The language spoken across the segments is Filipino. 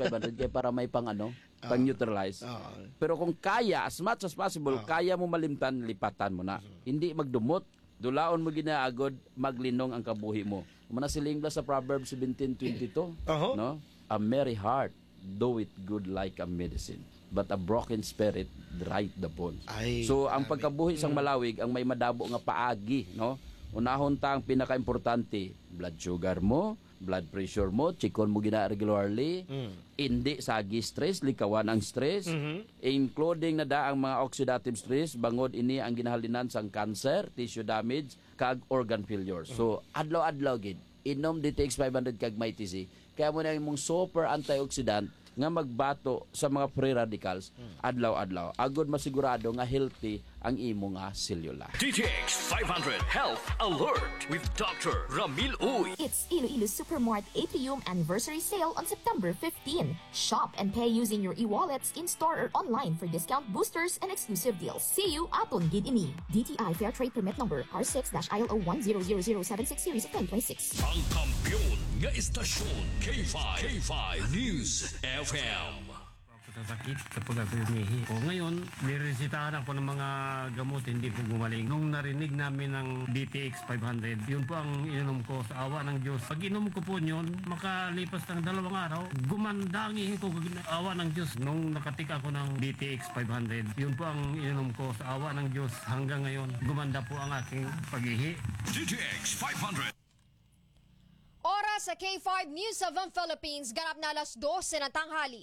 500 kaya para may pang pang neutralize. Pero kung kaya, as much as possible, kaya mo malimtan, lipatan mo na. Hindi magdumot. Dulaon mo ginaagod, maglinong ang kabuhi mo. Manasiling sa Proverbs 17:22, no? A merry heart doeth good like a medicine, but a broken spirit dryeth the bones. So ang pagkabuhi sang malawig ang may madabo nga paagi, no? Unahon ta ang pinaka-importante, blood sugar mo, blood pressure mo, chikon mo gina regularly, hindi sagi stress, likawan ang stress, including na da ang mga oxidative stress, bangod ini ang ginahalinan sang cancer, tissue damage, kag organ failure. So, adlaw-adlaw gid, inom DTX 500 kag may TC, kaya mo na imong super antioxidant nga magbato sa mga free radicals adlaw-adlaw. Agod masigurado nga healthy ang imo nga selula. DTX 500 Health Alert with Dr. Ramil Uy. It's Iloilo Supermart Atrium Anniversary Sale on September 15. Shop and pay using your e-wallets in-store or online for discount boosters and exclusive deals. See you aton gid ini. DTI Fair Trade Permit Number R6-ILO 1000076 Series of 2026. Ang kampiyon nga istasyon K5 News FM. Sakit kapag ako umihi. O ngayon, niresitahan ako ng mga gamot, hindi po gumaling. Nung narinig namin ng DTX 500, yun po ang ininom ko sa awa ng Diyos. Pag inom ko po yun, makalipas ng 2 araw, gumanda ang ihi ko awa ng Diyos. Nung nakatik ako ng DTX 500, yun po ang ininom ko sa awa ng Diyos. Hanggang ngayon, gumanda po ang aking pag-ihi. DTX 500. Oras sa K5 News of the Philippines, ganap na 12:00 ng tanghali.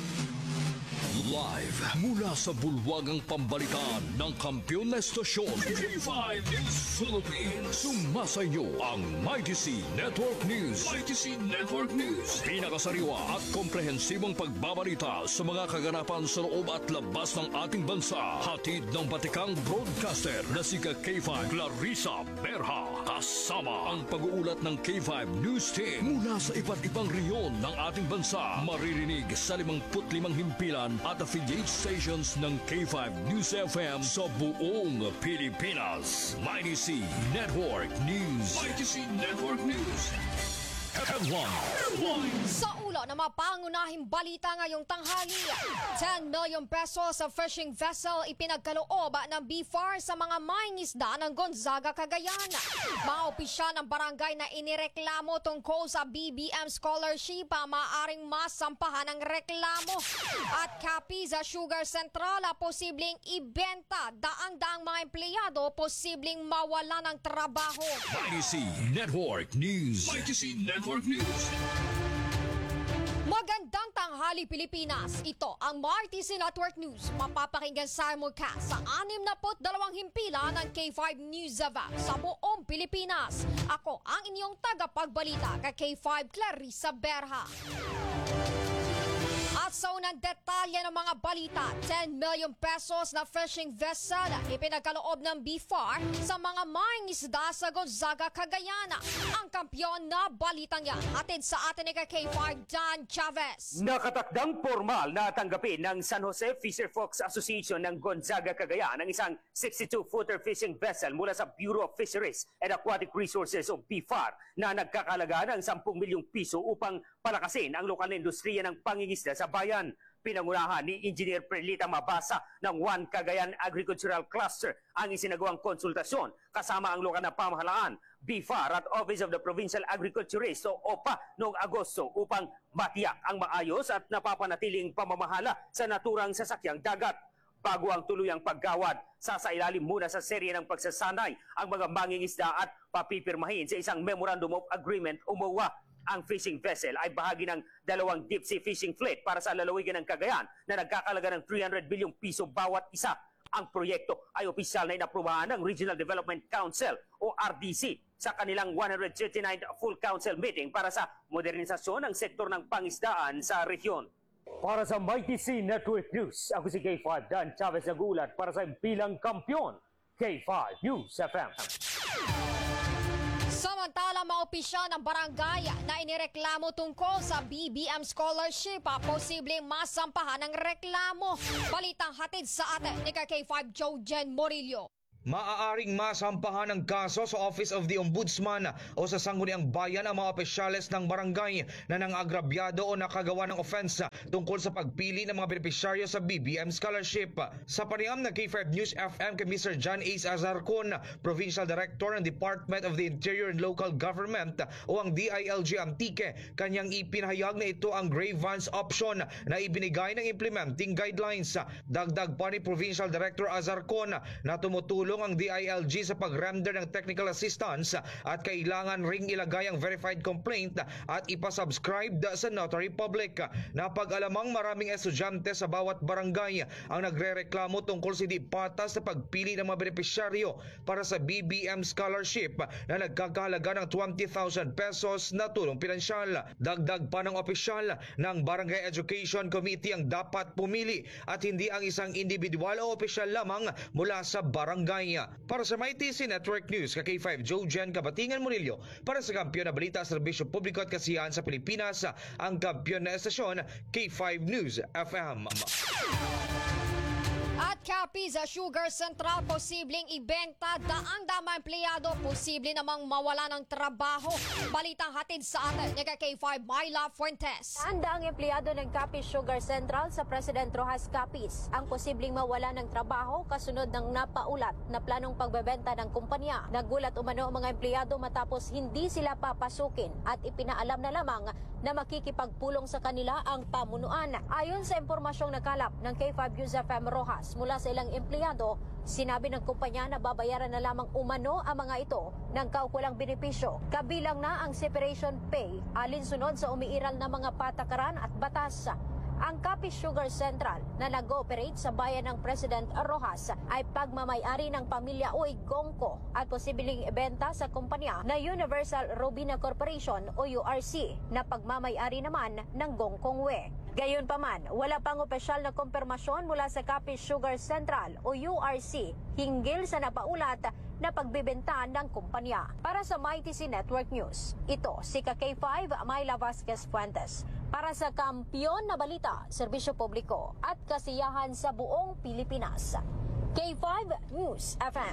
Live mula sa bulwagang pambalitaan ng kampiyon na estasyon K5 News Philippines. Sumasayo ang Mighty C Network News. Mighty C Network News. Pinakasariwa at komprehensibong pagbabalita sa mga kaganapan sa loob at labas ng ating bansa. Hatid ng batikang broadcaster na si K5 Clarissa Berha. Kasama ang pag-uulat ng K5 News Team mula sa iba't ibang reyon ng ating bansa. Maririnig sa 55 himpilan at affiliate stations ng K5 News FM sa buong Pilipinas. Mighty C Network News. Mighty C Network News. Headline. Sa ulo na mapangunahing balita ngayong tanghali, 10 million pesos sa fishing vessel ipinagkaloob ng BFAR sa mga mangingisda ng Gonzaga, Cagayan. Mga opisyal ng barangay na inireklamo tungkol sa BBM scholarship maaaring masampahan ng reklamo. At Capiz Sugar Central posibleng ibenta, daang-daang mga empleyado posibleng mawala ng trabaho. Mighty C Network News. Mighty C Network News. Magandang tanghali Pilipinas. Ito ang Mighty C Network News. Mapapakinggan sa simulcast sa 62 himpilan ng K5 News FM sa buong Pilipinas. Ako ang inyong tagapagbalita kay K5 Clarissa Berha. At sa unang detalye ng mga balita, 10 million pesos na fishing vessel ipinagkaloob ng BFAR sa mga mangingisda sa Gonzaga, Cagayan. Ang kampyon na balitang yan, atid sa atin ni K5 Dan Chavez. Nakatakdang formal na tanggapin ng San Jose Fisher Folks Association ng Gonzaga, Cagayan ang isang 62-footer fishing vessel mula sa Bureau of Fisheries and Aquatic Resources o BFAR na nagkakalaga ng 10 milyong piso upang palakasin ang lokal na industriya ng pangingisda sa bayan. Pinangunahan ni Engineer Perlita Mabasa ng One Cagayan Agricultural Cluster ang isinagawang konsultasyon kasama ang lokal na pamahalaan, BFAR at Office of the Provincial Agriculturist o OPA noong Agosto upang matiyak ang maayos at napapanatiling pamamahala sa naturang sasakyang dagat. Bago ang tuluyang paggawad, sasailalim muna sa serye ng pagsasanay ang mga mangingisda at papipirmahin sa isang Memorandum of Agreement o MOA. Ang fishing vessel ay bahagi ng 2 deep sea fishing fleet para sa lalawigan ng Cagayan na nagkakalaga ng 300 bilyong piso bawat isa. Ang proyekto ay opisyal na inaprubahan ng Regional Development Council o RDC sa kanilang 139th Full Council meeting para sa modernisasyon ng sektor ng pangisdaan sa rehiyon. Para sa Mighty C Network News, ako si K5 Dan Chavez nagulat para sa bilang kampyon, K5 News FM. Samantala, mga opisyal ng barangay na inireklamo tungkol sa BBM scholarship, posibleng masampahan ng reklamo. Balitang hatid sa atin ni K5 Jojen Morillo. Maaaring masampahan ng kaso sa Office of the Ombudsman o sa Sangguniang Bayan ang mga opisyales ng barangay na nangagrabyado o nakagawa ng offense tungkol sa pagpili ng mga benepisyaryo sa BBM Scholarship. Sa panayam ng K5 News FM kay Mr. John Ace Azarcon, Provincial Director ng Department of the Interior and Local Government o ang DILG Antique, kanyang ipinahayag na ito ang grievance option na ibinigay ng implementing guidelines. Dagdag pa ni Provincial Director Azarcon na tumutulong ang DILG sa pag-render ng technical assistance at kailangan ring ilagay ang verified complaint at ipasubscribe sa notary public. Napag-alamang maraming estudyante sa bawat barangay ang nagrereklamo tungkol sa di patas sa pagpili ng mga benepisyaryo para sa BBM Scholarship na nagkakahalaga ng 20,000 pesos na tulong pinansyal. Dagdag pa ng opisyal ng Barangay Education Committee ang dapat pumili at hindi ang isang individual o opisyal lamang mula sa barangay. Para sa MyTC Network News, K5 Joe Jen Kabatingan Murillo, para sa kampiyon na balita, serbisyo publiko at kasiyahan sa Pilipinas, ang kampiyon na estasyon, K5 News FM. At Capiz Sugar Central, posibleng ibenta daang-dama empleyado, posible namang mawala ng trabaho. Balitang hatid sa atin ni K5 Myla Fuentes. Daang empleyado ng Capiz Sugar Central sa President Rojas Capiz ang posibleng mawala ng trabaho kasunod ng napaulat na planong pagbebenta ng kumpanya. Nagulat umano ang mga empleyado matapos hindi sila papasukin at ipinaalam na lamang na makikipagpulong sa kanila ang pamunuan. Ayon sa impormasyong nakalap ng K5 News FM Rojas mula sa ilang empleyado, sinabi ng kumpanya na babayaran na lamang umano ang mga ito ng kaukulang benepisyo. Kabilang na ang separation pay, alinsunod sa umiiral na mga patakaran at batas. Ang Capiz Sugar Central na nag-ooperate sa bayan ng President Rojas ay pagmamay-ari ng pamilya Uy Gongco at posibleng ibenta sa kumpanya na Universal Robina Corporation o URC na pagmamay-ari naman ng Gongkongwe. Gayunpaman, wala pang opisyal na kumpirmasyon mula sa Capiz Sugar Central o URC hinggil sa napaulat na pagbibentahan ng kumpanya. Para sa MyTC Network News, ito si K5 Myla Vasquez Fuentes. Para sa kampiyon na balita, serbisyo publiko at kasiyahan sa buong Pilipinas. K5 News FM.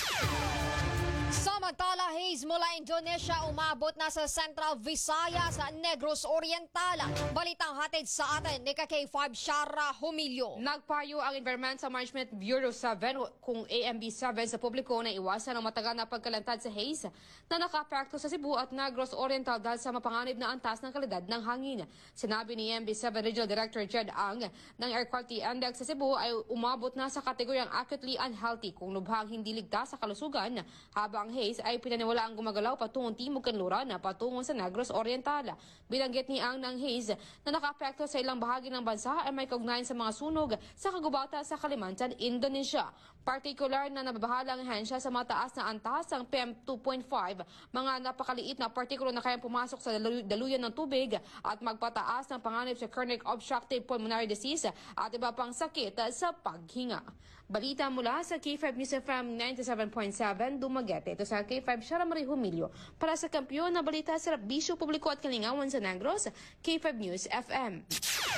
Samantala, haze mula Indonesia umabot na sa Central Visayas sa Negros Oriental. Balitang hatid sa atin ni K5 Shara Humilio. Nagpayo ang Environmental Management Bureau 7 kung AMB7 sa publiko na iwasan ang matagal na pagkalantad sa haze na nakapekto sa Cebu at Negros Oriental dahil sa mapanganib na antas ng kalidad ng hangin. Sinabi ni AMB7 Regional Director Jed Ang ng Air Quality Index sa Cebu ay umabot na sa kategoryang acutely unhealthy kung lubhang hindi ligtas sa kalusugan, habang ang haze ay pinaniwala ang gumagalaw patungong Timog Kanluran na patungong sa Negros Oriental. Bilanggit ni Ang ng haze na nakaapekto sa ilang bahagi ng bansa ay may kaugnayan sa mga sunog sa kagubatan sa Kalimantan, Indonesia. Partikular na nababahalang hensya sa mataas na antas ang PM2.5, mga napakaliit na partikulo na kayang pumasok sa daluyan ng tubig at magpataas ng panganib sa chronic obstructive pulmonary disease at iba pang sakit sa paghinga. Balita mula sa K5 News FM 97.7 Dumaguete. Ito sa K5 Shara Marie Humilio. Para sa kampiyon na balita sa Bisyo Publiko at Kalingawan sa Negros, K5 News FM.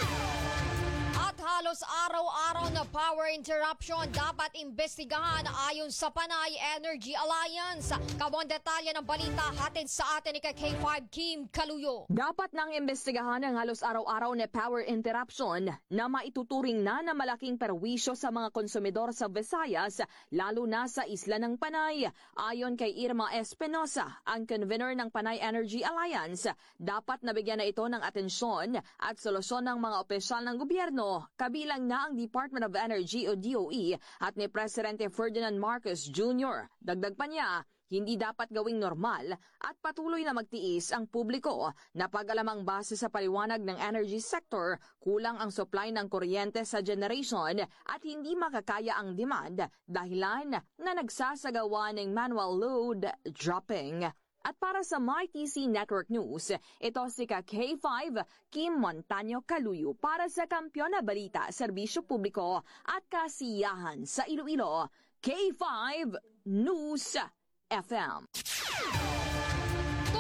At halos araw-araw na power interruption dapat imbestigahan ayon sa Panay Energy Alliance. Kabong detalye ng balita hatid sa atin ni K5 Kim Kaluyo. Dapat nang imbestigahan ang halos araw-araw na power interruption na maituturing na malaking perwisyo sa mga konsumidor sa Visayas, lalo na sa isla ng Panay. Ayon kay Irma Espinosa, ang convener ng Panay Energy Alliance, dapat nabigyan na ito ng atensyon at solusyon ng mga opisyal ng gobyerno, kabilang na ang Department of Energy o DOE at ni Presidente Ferdinand Marcos Jr. Dagdag pa niya, hindi dapat gawing normal at patuloy na magtiis ang publiko na pag-alamang base sa paliwanag ng energy sector, kulang ang supply ng kuryente sa generation at hindi makakaya ang demand dahilan na nagsasagawa ng manual load dropping. At para sa MyTC Network News, ito si K5 Kim Montaño Kaluyo para sa kampiyon na balita, serbisyo publiko at kasiyahan sa Iloilo, K5 News FM. Tuloy-tuloy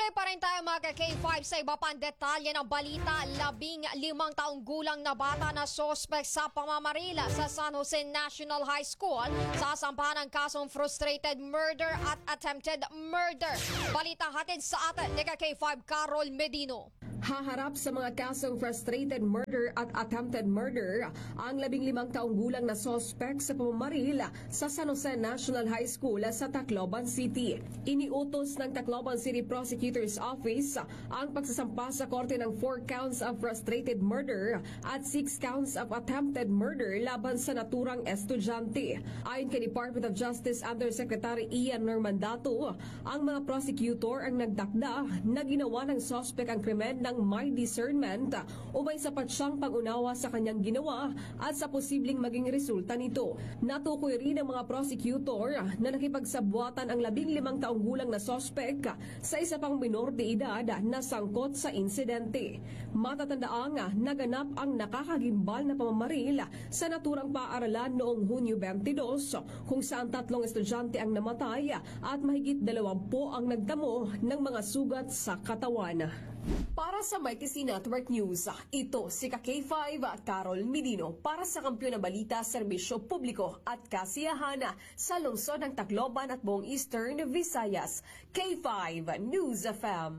Tuloy pa rin tayo mga K5 sa iba pang detalye ng balita. 15 taong gulang na bata na sospek sa pamamaril sa San Jose National High School sasampahan ng kasong frustrated murder at attempted murder. Balita hatid sa atin ni K5 Carol Medino. Haharap sa mga kasong frustrated murder at attempted murder ang 15 taong gulang na sospek sa pamamaril sa San Jose National High School sa Tacloban City. Iniutos ng Tacloban City Prosecutor's Office ang pagsasampa sa korte ng 4 counts of frustrated murder at 6 counts of attempted murder laban sa naturang estudyante. Ayon kay Department of Justice Undersecretary Ian Normandato, ang mga prosecutor ang nagdakda na ginawa ng sospek ang krimen ng may discernment o may sapat siyang pag-unawa sa kanyang ginawa at sa posibleng maging resulta nito. Natukoy rin ang mga prosecutor na nakipagsabwatan ang 15 taong gulang na sospek sa isa pang minor de edad na sangkot sa insidente. Matatandaang naganap ang nakakagimbal na pamamaril sa naturang paaralan noong Hunyo 22 kung saan 3 estudyante ang namatay at mahigit 20 ang nagdamo ng mga sugat sa katawan. Para sa MyTC Network News, ito si K5 Carol Medino para sa Kampiyon na Balita, Serbisyo Publiko at Kasiyahan sa lungsod ng Tacloban at buong Eastern Visayas. K5 News FM.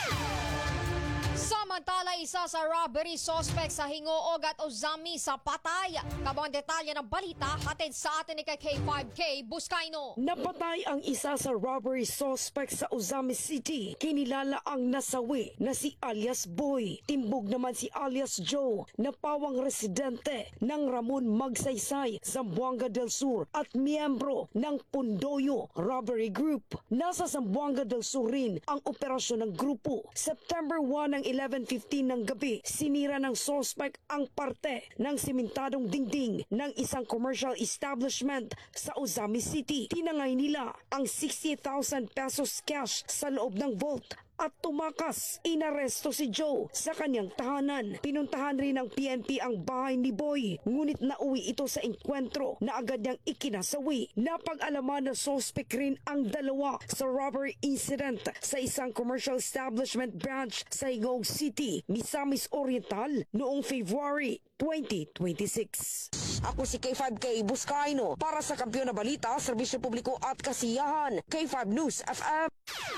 Samantala, isa sa robbery suspect sa Hingoog at Ozami sa patay. Kabang detalye ng balita hatid sa atin ni K5K Buscaino. Napatay ang isa sa robbery suspect sa Ozami City. Kinilala ang nasawi na si alias Boy. Timbog naman si alias Joe na pawang residente ng Ramon Magsaysay, Zamboanga del Sur at miyembro ng Pundoyo Robbery Group. Nasa Zamboanga del Sur rin ang operasyon ng grupo. September 1 ng 11:15 ng gabi, sinira ng suspect ang parte ng simentadong dingding ng isang commercial establishment sa Ozami City. Tinangay nila ang 60,000 pesos cash sa loob ng vault at tumakas. Inaresto si Joe sa kanyang tahanan. Pinuntahan rin ng PNP ang bahay ni Boy, ngunit nauwi ito sa enkwentro na agad niyang ikinasawi. Napag-alaman na suspect rin ang dalawa sa robbery incident sa isang commercial establishment branch sa Hingoog City, Misamis Oriental noong February 2026. Ako si K5K Buscaino para sa Kampiyon na Balita, Serbisyo Publiko at Kasiyahan. K5 News FM.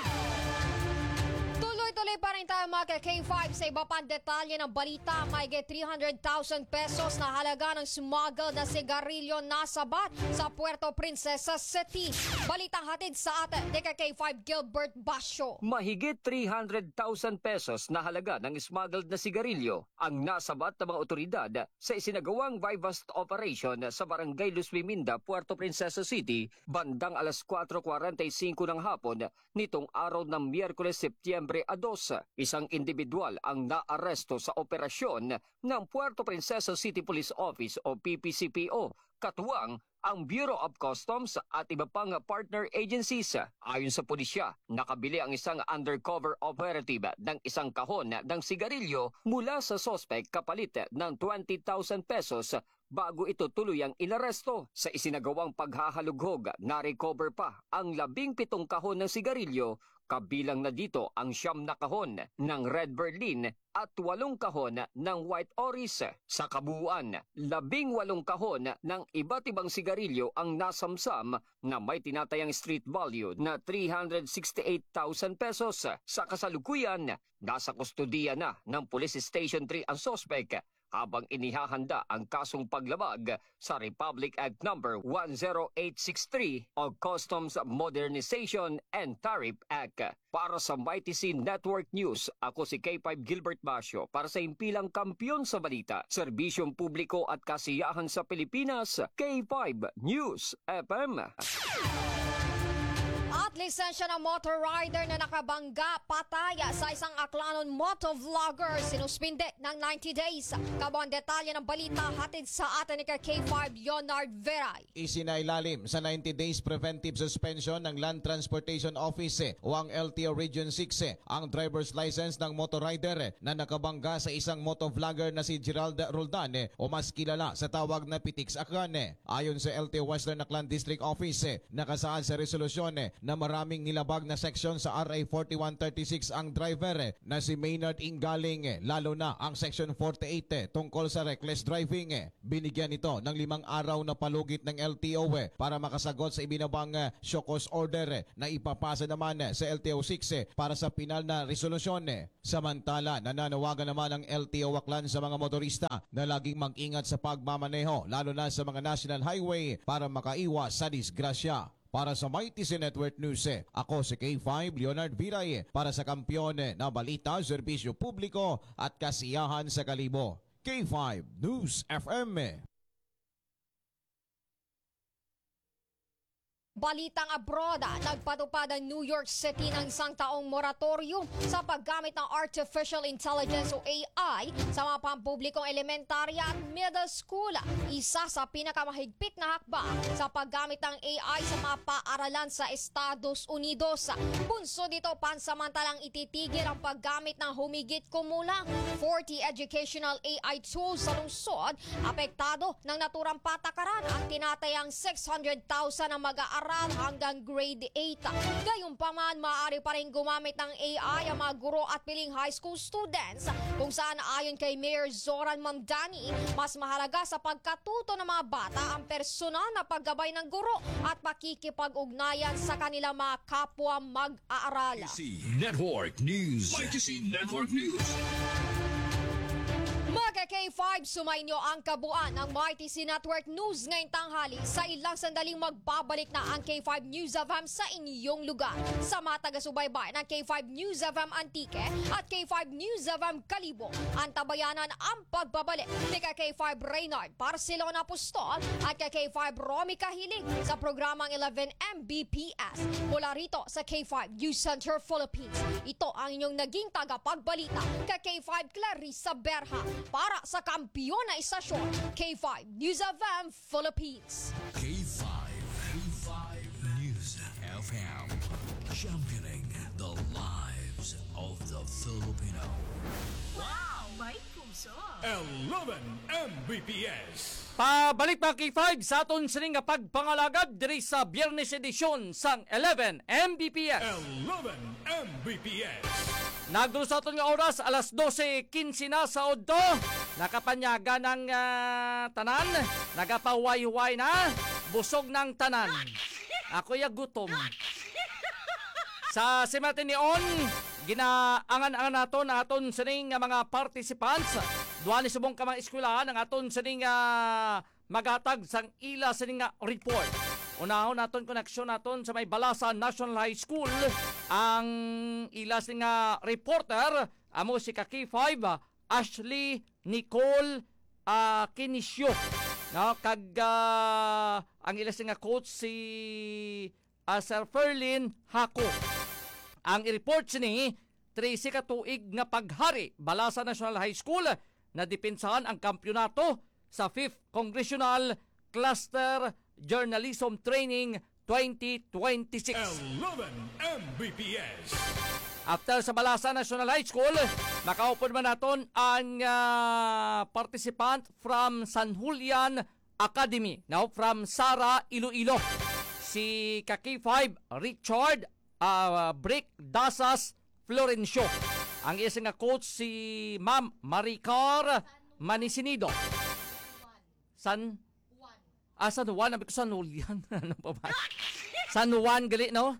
Tuloy pa rin tayo mga K5 sa iba pang detalye ng balita. May 300,000 pesos na halaga ng smuggled na sigarilyo nasabat sa Puerto Princesa City. Balitang hatid sa atin ni K5 Gilbert Basyo. Mahigit 300,000 pesos na halaga ng smuggled na sigarilyo ang nasabat ng mga otoridad sa isinagawang Vivast Operation sa Barangay Luz Biminda, Puerto Princesa City, bandang alas 4:45 ng hapon nitong araw ng Miyerkules, Setyembre 2. Isang individual ang naaresto sa operasyon ng Puerto Princesa City Police Office o PPCPO, katuwang ang Bureau of Customs at iba pang partner agencies. Ayon sa pulisya, nakabili ang isang undercover operative ng isang kahon ng sigarilyo mula sa suspect kapalit ng 20,000 pesos bago ito tuluyang inaresto. Sa isinagawang paghahalughog, na-recover pa ang 17 kahon ng sigarilyo, kabilang na dito ang 9 na kahon ng Red Berlin at 8 kahon ng White Oris. Sa kabuuan, 18 kahon ng iba't ibang sigarilyo ang nasamsam na may tinatayang street value na 368,000 pesos. Sa kasalukuyan, nasa kustodiya na ng Police Station 3 ang suspect habang inihahanda ang kasong paglabag sa Republic Act No. 10863 o Customs Modernization and Tariff Act. Para sa MyTC Network News, ako si K5 Gilbert Basyo para sa impilang kampiyon sa balita, serbisyong publiko at kasiyahan sa Pilipinas, K5 News FM. At lisensya ng motor rider na nakabangga pataya sa isang Aklanon motovlogger sinuspinde ng 90 days. Kabang detalye ng balita hatid sa atin ni K5 Leonard Veray. Isinailalim sa 90 days preventive suspension ng Land Transportation Office o ang LTO Region 6 ang driver's license ng motor rider na nakabangga sa isang motovlogger na si Gerald Roldan o mas kilala sa tawag na Pitix Aklan. Ayon sa LTO Western Aklan District Office, nakasaad sa resolusyon na maraming nilabag na section sa RA 4136 ang driver na si Maynard Ingaling, lalo na ang section 48 tungkol sa reckless driving. Binigyan ito ng 5 araw na palugit ng LTO para makasagot sa ibinabang show cause order na ipapasa naman sa LTO 6 para sa pinal na resolusyon. Samantala, nananawagan naman ang LTO Aklan sa mga motorista na laging mag-ingat sa pagmamaneho, lalo na sa mga national highway para makaiwas sa disgrasya. Para sa Mighty Network News, ako si K5 Leonard Viray para sa Kampiyon na Balita, Serbisyo Publiko at Kasiyahan sa Kalibo. K5 News FM. Balitang abroad, nagpatupad ang New York City ng isang taong moratorium sa paggamit ng Artificial Intelligence o AI sa mga pampublikong elementarya at middle school. Isa sa pinakamahigpit na hakbang sa paggamit ng AI sa mga paaralan sa Estados Unidos. Bunso dito, pansamantalang ititigil ang paggamit ng humigit kumulang 40 educational AI tools sa lungsod apektado ng naturang patakaran at tinatayang 600,000 ang mag-aaral hanggang grade 8. Gayunpaman, maaari pa rin gumamit ng AI ang mga guro at piling high school students kung saan ayon kay Mayor Zoran Mamdani, mas mahalaga sa pagkatuto ng mga bata ang personal na paggabay ng guro at pakikipag-ugnayan sa kanilang mga kapwa mag-aaral. Network News. YTC Network News. Mga K5, sumainyo ang kabuuan ng YTC Network News ngayong tanghali. Sa ilang sandaling magbabalik na ang K5 News FM sa inyong lugar. Sa mga taga-subaybay ng K5 News FM Antique at K5 News FM Kalibo, antabayanan ang pagbabalik ni K5 Reynard Barcelona Apostol at K5 Romy Kahilig sa programang 11 Mbps. Mula rito sa K5 News Center Philippines, ito ang inyong naging tagapagbalita K5 Clarissa Berha para sa kampiyon na istasyon K5 News FM Philippines. K5 News FM. Championing the lives of the Filipino. Wow! May puso! 11 Mbps. Pabalik pa K5 sa aton sining nga pagpangalagad diri sa Biyernes edisyon sang 11 Mbps. 11 Mbps. Nagdulo sa aton nga oras, alas 12:15 na sa Oddo. Nakapanyaga ng tanan, nagapawayway na, busog ng tanan. Ako ya gutom. Sa simatinion, ginaangan-angan naton aton sining nga mga participants. Duha ni subong ka mga eskwelahan ang aton sining maghatag sang ila sining nga report. Unahon naton koneksyon naton sa may Balasan National High School ang ila sining nga reporter amo si K5 Ashley Nicole Kinisyo. No, kag ang ila sining nga coach si Sir Ferlin Hako. Ang i-report sini 13 ka tuig nga paghari Balasan National High School na dipinsahan ang kampyonato sa 5th Congressional Cluster Journalism Training 2026. 11 Mbps. After sa Balasan National High School, nakaupod man naton ang participant from San Julian Academy. Now, from Sara, Iloilo. Si K5 Richard Brick Dasas Florencio. Ang isang nga coach si Ma'am Maricar Manisinido. San Juan, nabi ko San Julian. Ano pa ba? San Juan gali, no?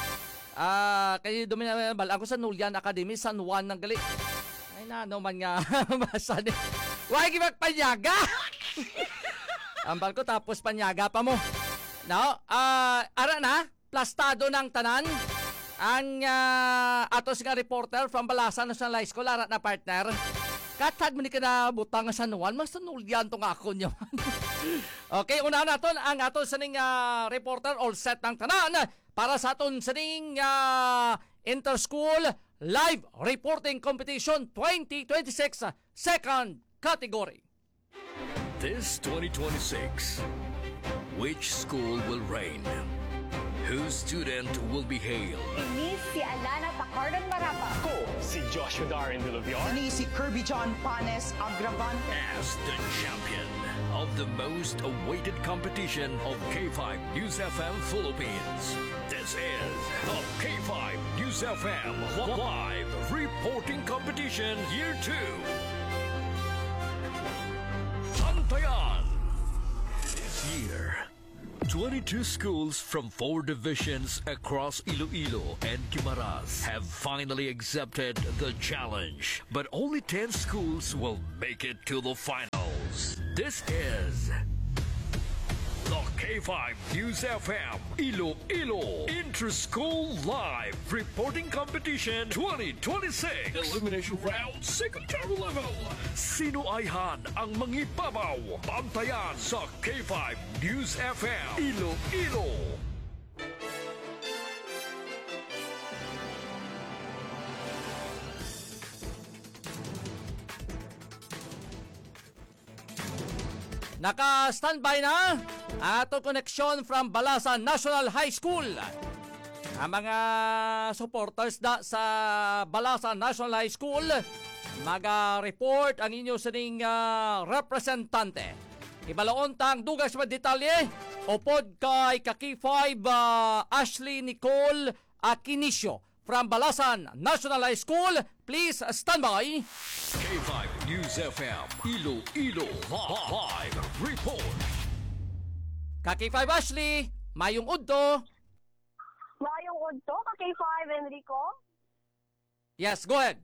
Kayo dominant bala ako sa Julian Academy, San Juan ng gali. Ay na, no man nga. Basta ni. Huwag magpanyaga! Ambal ko tapos panyaga pa mo. No? Ara na, plastado ng tanan. Ang atos nga reporter from Balasan National High School, ara na partner. Katag mo ni ka na butang sa San Juan, mas sanulyan tong ako niya. Okay, unahan natin ang aton saning reporter all set ng tanan para sa aton saning inter-school live reporting competition 2026 second category. This 2026, which school will reign? Whose student will be hailed? Ini si Alana Pacardan Marapa. Ko si Joshua Darin de Levion. Ini si Kirby John Panes Agravan. As the champion of the most awaited competition of K5 News FM Philippines. This is the K5 News FM Live Reporting Competition Year 2. Bantayan. This year, 22 schools from 4 divisions across Iloilo and Guimaras have finally accepted the challenge. But only 10 schools will make it to the finals. This is the K5 News FM Iloilo Inter-School Live Reporting Competition 2026 Elimination Round Secondary Level. Sinuayhan ang mangibabaw? Bantayan sa K5 News FM Iloilo. Naka-standby na ato koneksyon from Balasan National High School. Ang mga supporters da sa Balasan National High School, maga-report ang inyo sining representante. Ibalaon tang dugas sa detalye upod kay Kaki5 Ashley Nicole Akinisio from Balasan National High School. Please stand by. K5 News FM Iloilo Live Report. Kaki5 Ashley, mayong udto. Mayong udto, Kaki5 Enrico. Yes, go ahead.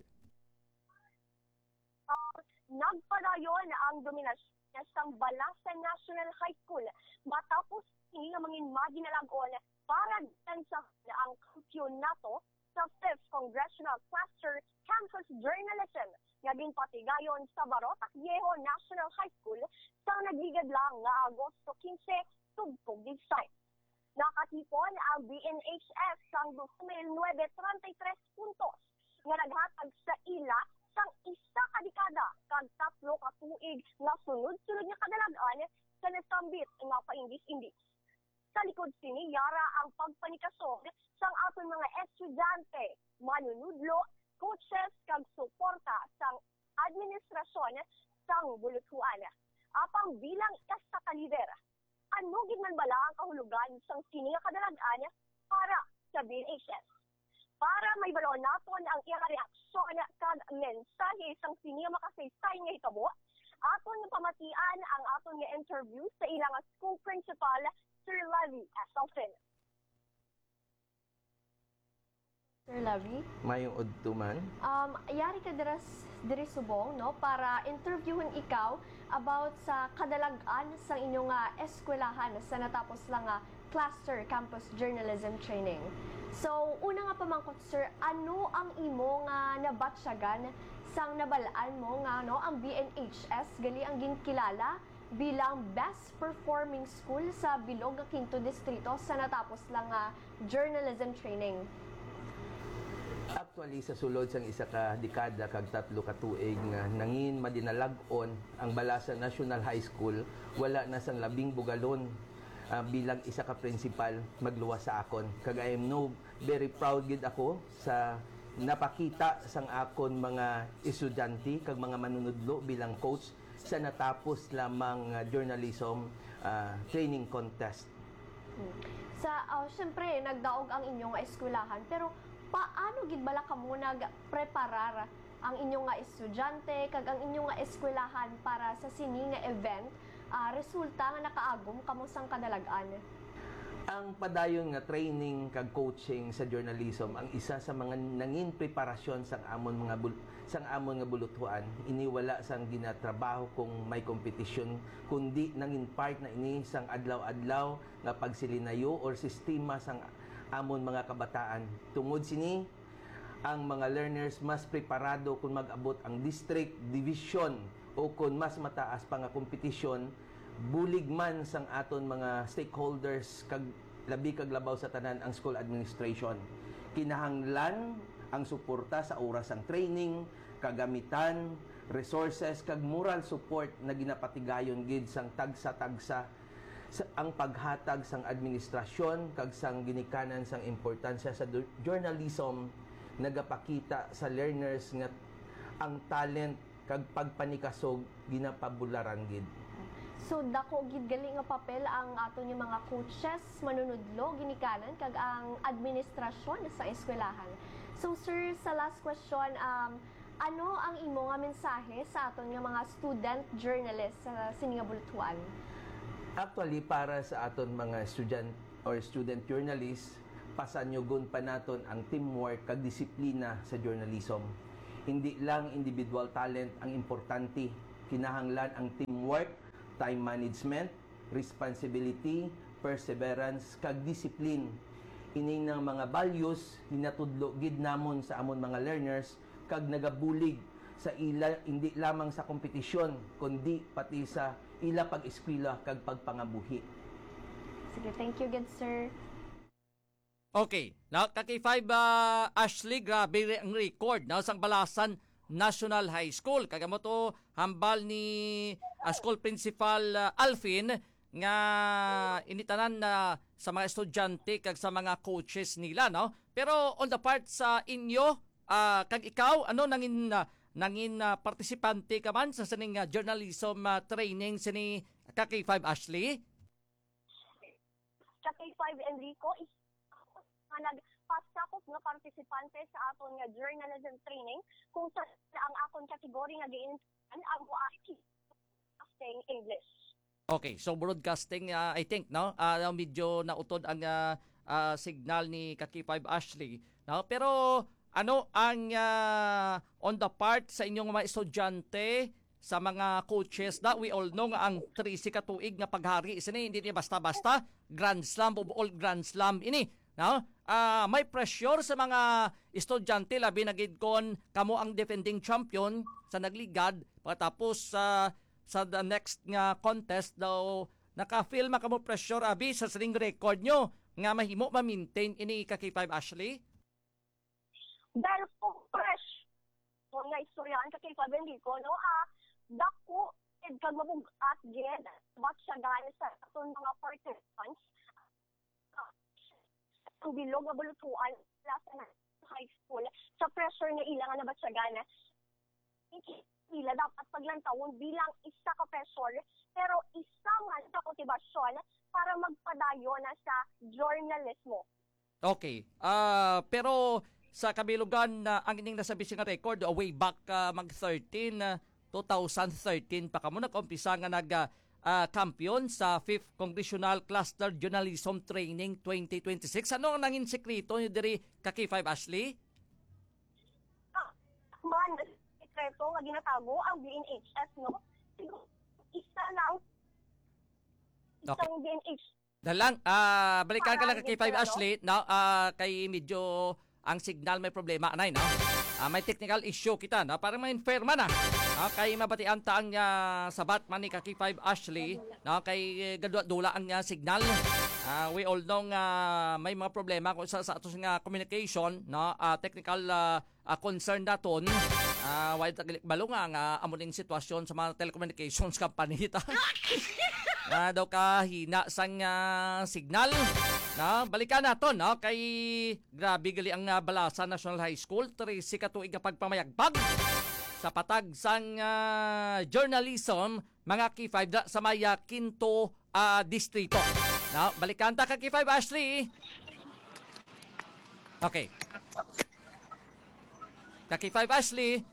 Nagpadayon ang dominasyon ng Balasan National High School matapos ini nga mangin maginalagon para sa ang kampyonato sa 5th Congressional Cluster Campus Journalism nga ginpatigayon sa Barotac Viejo National High School sa nagligad lang nga Agosto 15 tugtog design. Nakatipon ang BNHS sang 2,933 puntos nga naghatag sa ila sang isa ka dekada kag 3 ka tuig nga sunod-sunod nga kadalagan sa nasambit nga paindis-indis. Sa likod sini yara ang pagpanikasog sang aton mga estudyante, manunudlo, coaches kag suporta sang administrasyon sang buluthuan. Apang bilang isa ka lider, ano gid man bala ang kahulugan sang sini nga kadalagan para sa BNHS? Para may balon naton ang iyang reaksyon kag mensahe sang sini nga makasaysay nga hitabo, aton nga pamatian ang aton nga interview sa ilang school principal Sir Lavi Asalfin. Sir Lavi? Mayong udto man. Yari ka diri subong, no, para interviewin ikaw about sa kadalagan sa inyong eskwelahan sa natapos lang Cluster Campus Journalism Training. So, una nga pamangkot, sir, ano ang imo nga nabatsyagan sang nabalaan mo nga no ang BNHS gali ang ginkilala bilang best performing school sa bilog nga 5th distrito sa natapos lang journalism training? Actually, sa sulod sang isa ka dekada kag 3 ka tuig nga nangin madinalag-on ang Balasan National High School, wala na sang labing bugalon bilang isa ka principal magluwas sa akon. Kag I am very proud gid ako sa napakita sang akon mga estudyante kag mga manunudlo bilang coach sa natapos lamang journalism training contest. Syempre, nagdaog ang inyong eskwelahan, pero paano gid bala kamo nagpreparar ang inyong estudyante kag ang inyong eskwelahan para sa sini nga event, resulta nga nakaagom kamo sang kadalagan? Ang padayon nga training kag coaching sa journalism ang isa sa mga nangin preparasyon sang amon nga buluthuan. Ini wala sang ginatrabaho kung may kompetisyon, kundi nangin part na ini sang adlaw-adlaw nga pagsilinayo or sistema sang amon mga kabataan. Tungod sini ang mga learners mas preparado kung mag-abot ang district, division o kung mas mataas pa nga kompetisyon, bulig man sang aton mga stakeholders kag labi kag labaw sa tanan ang school administration. Kinahanglan ang suporta sa oras ang training, kagamitan, resources kag moral support na ginapatigayon gid sang tagsa-tagsa ang paghatag sang administrasyon kag sang ginikanan sang importansya sa journalism nagapakita sa learners nga ang talent kag pagpanikasog ginapabularan gid. So dako gid gali nga papel ang aton yung mga coaches manunudlo ginikanan kag ang administrasyon sa eskwelahan. So sir, sa last question, ano ang imo nga mensahe sa aton nga mga student journalists sa sini nga bultuan? Actually, para sa aton mga student journalists, pasanyugon pa naton ang teamwork kag disiplina sa journalism. Hindi lang individual talent ang importante, kinahanglan ang teamwork, time management, responsibility, perseverance kag discipline. Ining ng mga values hinatudlo gid namon sa amon mga learners kag nagabulig sa ila hindi lamang sa kompetisyon kundi pati sa ila pag-eskwela kag pagpangabuhi. Sige, thank you good sir. Okay, now kaki-5 Ashley, grabe ang record na sang Balasan National High School. Kagamo to hambal ni school principal Alvin nga initanan na sa mga estudyante kag sa mga coaches nila, no? Pero on the part sa inyo, kag ikaw, ano nangin partisipante ka man sa sining journalism training sini Kaki-5 Ashley? Kaki-5 Enrico is nagpasakop nga partisipante sa aton nga journalism training kung sa ang akong kategory nga giintan ang broadcasting English. Okay, so broadcasting I think no, medyo nautod ang signal ni Kaki-5 Ashley, no? Pero ano ang on the part sa inyong mga estudyante, sa mga coaches that we all know nga ang 3 ka tuig nga paghari isini hindi ni basta-basta Grand Slam of all Grand Slam ini, no? May pressure sa mga estudyante labi na gid kon kamo ang defending champion sa nagligad pagkatapos sa the next nga contest daw naka-feel kamo pressure abi sa sining record nyo nga mahimo ma-maintain ini Kaki-5 Ashley? Dahil po fresh nga istoryahan Kaki-5 Enrico, no? Dako kag mabugat gid bat siya gani sa aton mga participants ang bilog nga bulutuan sa high school sa pressure nga ila nga nabat siya gani ila dapat paglantawon bilang isa ka pressure pero isa man sa motibasyon para magpadayon na sa journalismo. Okay. Pero sa kabilugan ang ining nasabi nga record way back mag-13 2013 pa kamo nag-umpisa nga nag-kampiyon sa 5th Congressional Cluster Journalism Training 2026. Ano ang nangin sekreto niyo diri Kaki-5 Ashley? Man, sekreto nga ginatago ang BNHS, no? Siguro isa lang isang BNH. Dalang, balikan ka lang Kaki-5 Ashley, no? Kay medyo ang signal may problema anay, no? May technical issue kita, no? Parang may inferma na. Kay mabatian ta ang sabat man ni Kaki-5 Ashley, no? Kay gadula ang signal. We all know may mga problema kung sa atos nga communication, no? Technical concern naton. Why balo nga amuning sitwasyon sa mga telecommunications company ta. Daw kahina sang signal. Na balikan naton, no? Kay grabe gali ang Balasan National High School 13 ka tuig nga pagpamayagbag sa patag sang journalism mga Kaki-5 sa maya Quinto distrito. No, balikan ta Kaki-5 Ashley. Okay. Kaki-5 Ashley.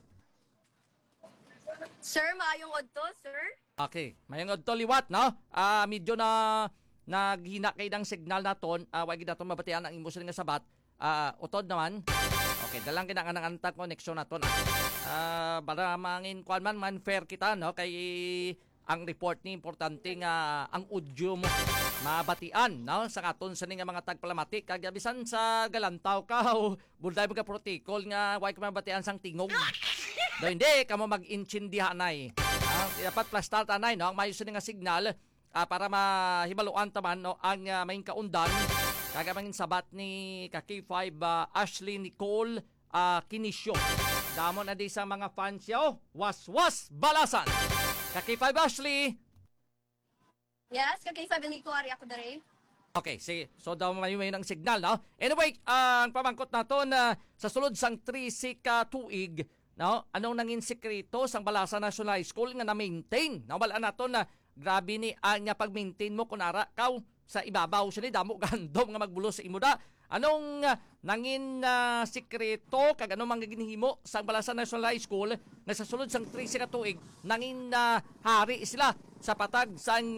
Sir, maayong odto, sir. Okay, mayong odto liwat, no? Medyo na naghina kay ng signal naton, wag gid naton mabatian ang emotion nga sabat. Utod naman. Okay, dalang kinangan ang connection naton. Para mangin kuan man fair kita, no? Kay ang report ni importante nga ang audio mo mabatian, no? Sa aton sa nga mga tagpalamatik kag bisan sa galantaw ka bulday mo ka protocol nga wag ka mabatian sang tingog. Do hindi kamo mag-inchindihan nay. Dapat plastar tanay, no? May nga signal para mahibaluan taman, no, ang maing kaundan kagamangin sabat ni Kaki-5 Ashley Nicole Kinisyo. Damo na di sa mga fans yo. Was Balasan. Kaki-5 Ashley. Yes, Kaki-5 Enrico ari ako dere. Okay, sige. So daw may ng signal, no? Anyway, ang pamangkot naton sa sulod sang 3 ka tuig, no? Anong nangin sekreto sang Balasan National High School nga na-maintain? No, wala naton na grabe ni anya pag-maintain mo kunara kaw sa ibabaw sila damo gandom nga magbulos sa imuda. Anong nangin sikreto kag ano mga ginhimo sa Balasan National High School na sa sulod sang 3 ka tuig nangin hari sila sa patag sang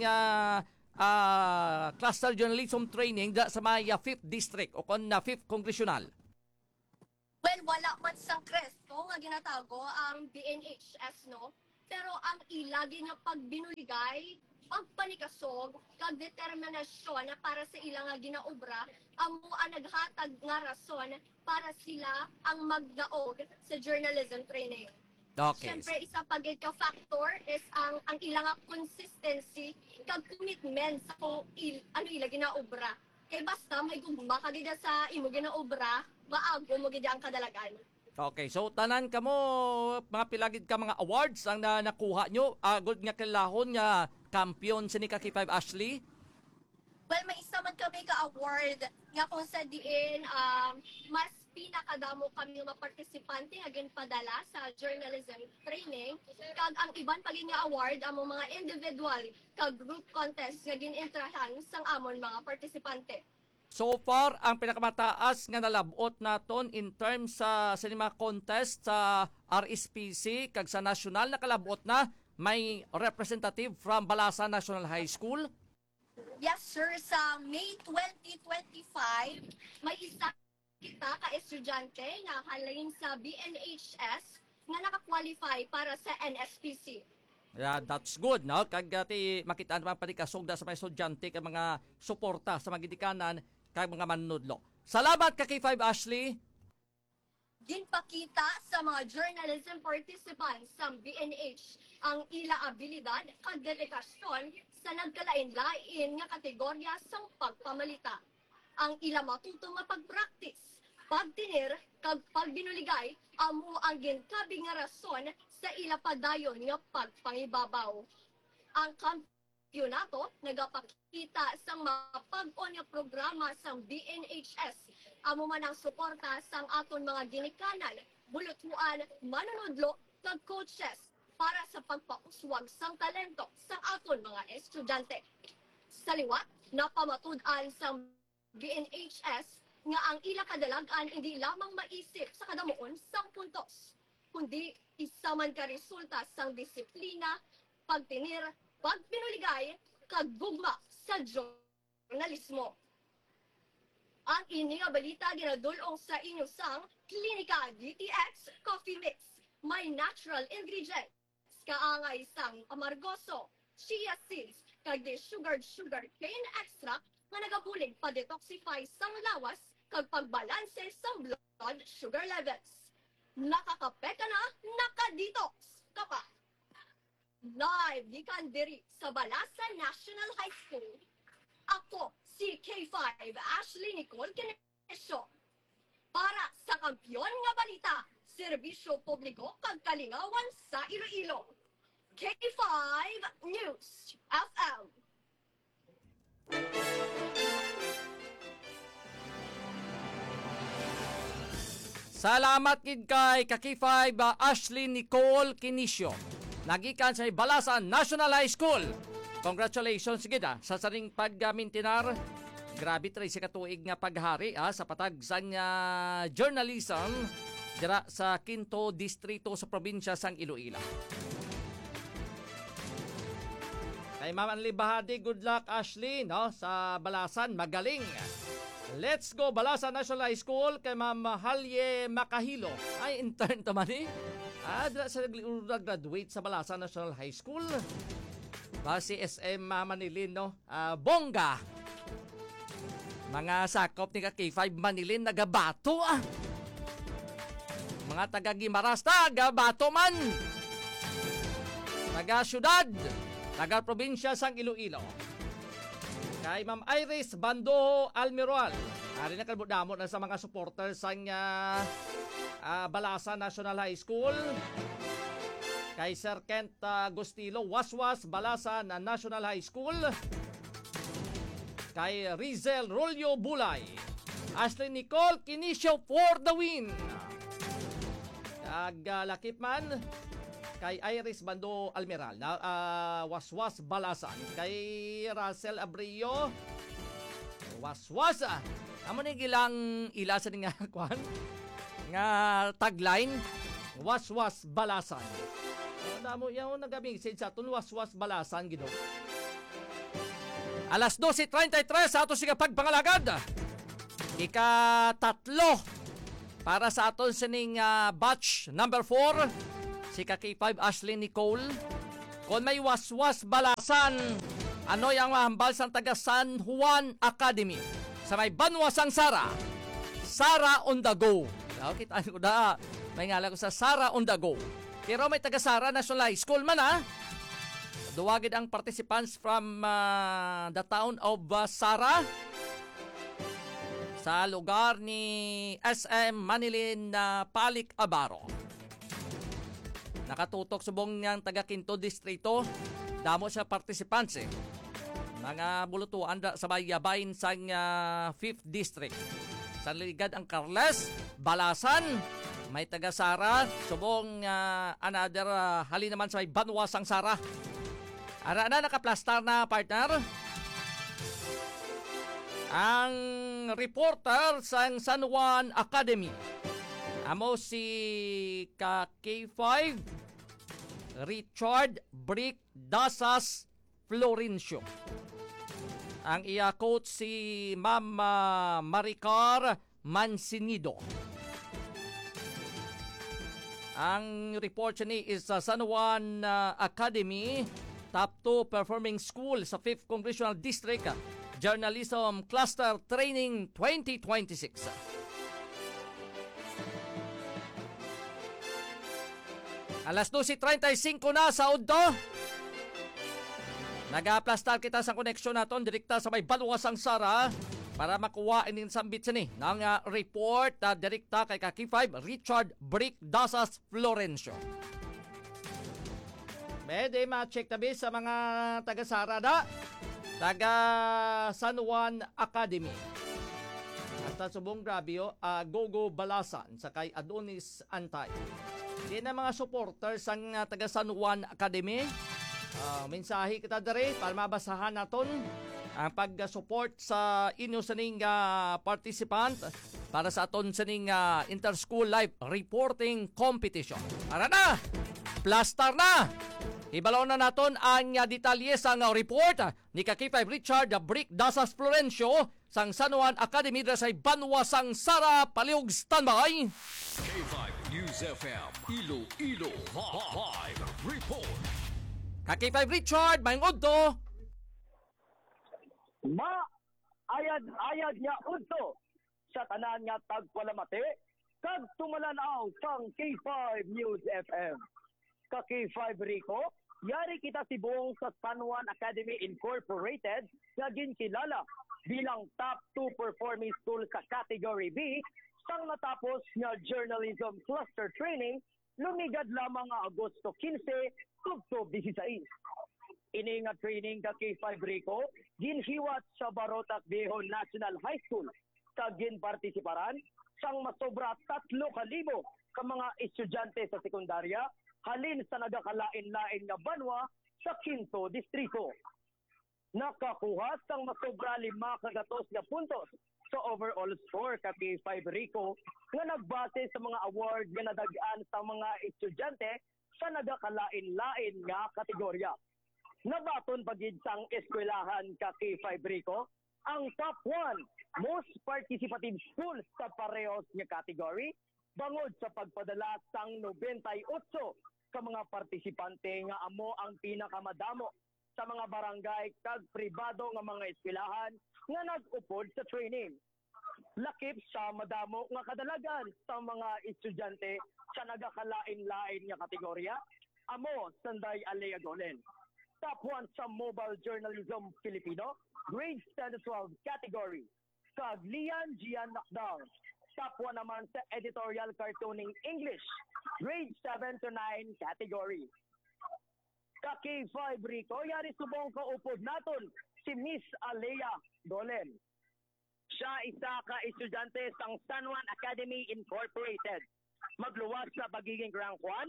cluster journalism training sa may 5th district o kon 5th congressional? Well, wala man sang kresto nga ginatago ang BNHS, no? Pero ang ilagi nga pagbinuligay, pagpanikasog, kag determinasyon na para sa ilang nga ginaobra, amo ang naghatag nga rason para sila ang magdaog sa journalism training. Okay. Siyempre, isa pag ka-factor is ang ilang nga consistency kag commitment sa kung ila ginaobra. Kay basta may gugma kagida sa imo ginaobra, maago mo gid ang kadalagan. Okay, so tanan ka mo mga pilagid ka mga awards ang nakuha nyo. Good nga kilahon nga kampiyon si Nika K5 Ashley. Well, may isa man kami ka-award nga kung sa diin mas pinakadamo kami mga partisipante agin padala sa journalism training. Kag ang iban paging nga award amo mga individual kag group contest nga ginintrahan sang amon mga partisipante. So far, ang pinakamataas nga nalabot naton in terms sa cinema contest sa RSPC kag sa national na kalabot na may representative from Balasan National High School. Yes sir, sa May 2025, may isa kita ka-estudyante nga halin sa BNHS nga naka-qualify para sa NSPC. Yeah, that's good, no? Kag makita naman panikasog sa mga estudyante kag mga suporta sa mga gidikanan kag mga manunodlo. Salamat ka K5 Ashley. Ginpakita sa mga journalism participants sa BNH ang ila abilidad kag dedikasyon sa nagkalain-lain nga kategorya sa pagpamalita. Ang ila matuto nga pag-practice, pagtinir kag pagbinuligay amo ang ginkabi nga rason sa ila padayon nga pagpangibabaw. Ang kampiyonato nagapakita sa mapag-on nga programa sa BNHS amo man ang suporta sang aton mga ginikanan, bulutuan, manunodlo kag coaches para sa pagpauswag sang talento sang aton mga estudyante. Sa liwat, napamatud-an sang BNHS nga ang ila kadalagan hindi lamang maisip sa kadamuon sang puntos, kundi isa man ka resulta sang disiplina, pagtinir, pagpinuligay, kag gugma sa journalismo. Ang ini nga balita ginadulong sa inyo sang Klinika DTX Coffee Mix. May natural ingredients, kaangay sang amargoso, chia seeds, kag sugar cane extract nga nagabulig pa-detoxify sang lawas kag pagbalanse sang blood sugar levels. Nakakape ka na, nakadetox ka pa. Live gikan diri sa Balasan National High School. Ako si K5 Ashley Nicole Kinesyo para sa kampiyon nga balita, serbisyo publiko kag kalingawan sa Iloilo. K5 News FM. Salamat gid kay K5 Ashley Nicole Kinesyo. Nagikan sa Balasan National High School. Congratulations gid sa saring pagmintinar. Grabe 13 ka tuig nga paghari sa patagsan nga journalism dira sa 5th distrito sa probinsya sang Iloilo. Kay Ma'am Anli Bahadi, good luck Ashley no sa Balasan, magaling. Let's go Balasan National High School kay Ma'am Halye Makahilo. Ay intern to man dira sa graduate sa Balasan National High School. Si SM Manilin, no? Bongga. Mga sakop ni K5 Manilin, nagabato Mga taga-Gimaras, nagabato man. Taga-syudad, taga-probinsya sang Iloilo. Kay Ma'am Iris Bandoho Almiroal. Ari na kalbudamo na sa mga supporters sang Balasan National High School. Kay Sir Kent Agustilo, Waswas, Balasan National High School. Kay Rizel Rolio Bulay, Ashley Nicole Kinesyo for the win. Kag Lakipman, kay Iris Bando Almeral na waswas balasan. Kay Russell Abrio waswas amo ni gilang ila sa nga kwan nga tagline waswas balasan. Damo yaw nagami-message sa aton waswas balasan gido. Alas 12:33 sa ato siga pagpangalagad. Ika-tatlo para sa aton sining batch number 4 si K5 Ashley Nicole. Kung may waswas balasan, ano yung mahambal sa taga San Juan Academy sa may Banwasang Sara. Sara on the go. Kita ko da, may ngala ko sa Sara on the go. Pero may taga Sara National High School man Duwagid ang participants from the town of Sara sa lugar ni SM Manilin na Palik Abaro. Nakatutok subong niyang taga Quinto Distrito. Damo siya participants Mga bulutuan sa bayabayin sa 5th District. Sa ligad ang Carles, Balasan, may taga Sara, subong another halin naman sa may Banwasang Sara. Ara na nakaplastar na partner. Ang reporter sa San Juan Academy. Amo si K5 Richard Brick Dasas Florencio. Ang iya coach si Ma'am Maricar Mansinido. Ang report ni is sa San Juan Academy, top 2 performing school sa 5th Congressional District, Journalism Cluster Training 2026. Alas 12:35 na sa Udto. Nag-aplastar kita sa koneksyon naton direkta sa may Banwasang Sara para makuha inin sambit sini ng report direkta kay K5 Richard Brick Dasas Florencio. Pwede ma-check tabi sa mga taga Sara taga San Juan Academy. At subong grabyo, Gogo Balasan sa kay Adonis Antay. Di na mga supporters ang taga San Juan Academy. Mensahe kita dere para mabasahan naton ang pag-support sa inyo saning participant para sa aton saning inter-school live reporting competition. Ara na! Plastar na! Ibalaw na naton ang detalye sa report ni K5 Richard Brick Dasas Florencio sang San Juan Academy sa Banwasang Sara. Paliog standby! K5 News FM Iloilo Live Report. K5 Richard, mayong udto. Ayad niya udto sa tanan nga tagpalamati kag tumalanaw sang K5 News FM. K5 Rico, yari kita si buong sa San Juan Academy Incorporated na ginkilala bilang top 2 performing school sa Category B sang natapos nga Journalism Cluster Training lumigad lamang nga Agosto 15, October 16. Ini nga training ka K5 Rico, ginhiwat sa Barotac Viejo National High School sa ginpartisiparan sang masobra 3,000 ka mga estudyante sa sekundarya halin sa nagakalain-lain nga banwa sa Quinto Distrito. Nakakuha sang masobra 5 nga puntos sa overall score ka K5 Rico nga nagbase sa mga award nga nadagaan sa mga estudyante sa nagakalain-lain nga kategorya. Nabaton pagid sang eskwelahan ka K5 Rico ang top 1 most participative school sa parehos nga category bangod sa pagpadala sang 98 ka mga partisipante nga amo ang pinakamadamo sa mga barangay kag pribado nga mga eskwelahan nga nag-upod sa training. Lakip sa madamo nga kadalagan sa mga estudyante sa nagakalain-lain nga kategorya, amo Sanday Alea Golen. Top 1 sa Mobile Journalism Filipino, grades 10 to 12 category. Kag Lian Gian Nakdang. Top 1 naman sa Editorial Cartooning English, grades 7 to 9 category. Ka K5 Rico, yari subong kaupod naton si Miss Alea Golen. Siya isa ka estudyante sang San Juan Academy Incorporated. Magluwas sa pagiging rank 1,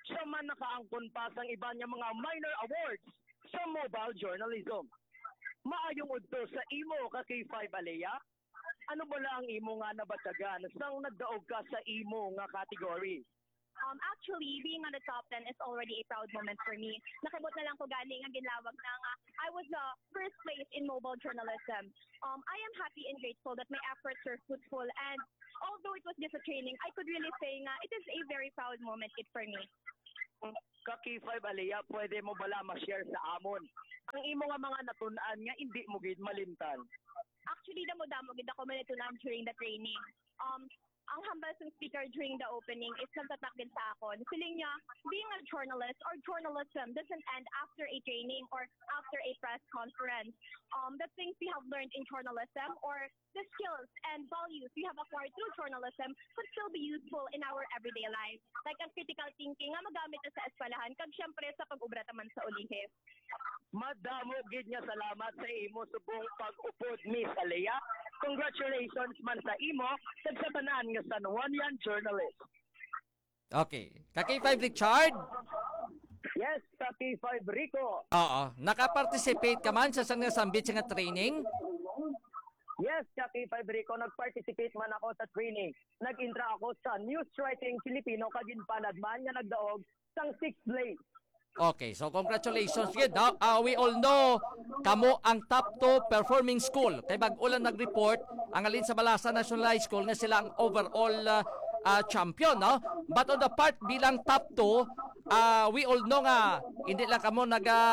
Siya man nakaangkon pa sa iba niya mga minor awards sa mobile journalism. Maayong udto sa imo ka K5 Alea. Ano ba lang imo nga nabatyagan sang nagdaog ka sa imo nga category? Actually, being on the top 10 is already a proud moment for me. Nakabot na lang ko galing ang ginlawag na nga I was the first place in mobile journalism. I am happy and grateful that my efforts were fruitful, and although it was just a training, I could really say nga it is a very proud moment for me. Ka K5 Alea, pwede mo bala ma-share sa amon ang imo nga mga natun-an nga hindi mo gid malimtan? Actually, damo-damo gid ako manitunan during the training. Ang humble speaker during the opening is nagtatak din sa ako. Feeling niya, being a journalist or journalism doesn't end after a training or after a press conference. The things we have learned in journalism or the skills and values we have acquired through journalism could still be useful in our everyday life. Like ang critical thinking nga magamit na sa eskwelahan kag syempre sa pag-ubra taman sa ulihe. Madamo gid nga salamat sa imo subong pag-upod, Miss Alea. Congratulations man sa imo sa tanan nga San Juanian journalist. Okay. Ka-K5 Richard? Yes, sa K5 Rico. Oo. Naka-participate ka man sa sambit nga training? Yes, sa K5 Rico, nag-participate man ako sa training. Nag-intra ako sa News Writing Filipino kaginpanad man nga nagdaog sang 6th place. Okay, so congratulations. We all know kamo ang top 2 performing school. Kay bag-ulan nag-report ang alin sa Balasan National High School nga sila ang overall champion, no? But on the part bilang top 2, we all know nga hindi lang kamo